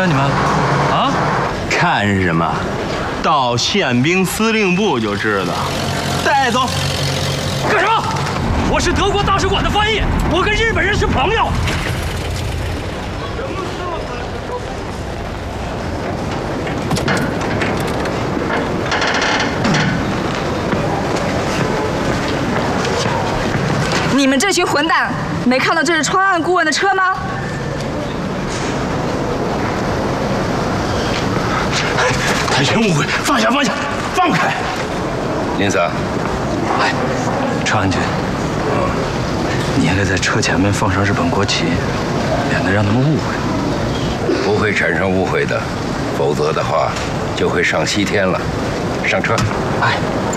你们？啊？ 看什么？到宪兵司令部就知道。带走。 干什么？我是德国大使馆的翻译，我跟日本人是朋友。 你们这群混蛋，没看到这是川岸顾问的车吗？ 太君误会，放下，放下，放开！ 林桑， 哎，长安君，你应该在车前面放上日本国旗，免得让他们误会。 不会产生误会的，否则的话就会上西天了。上车。 哎。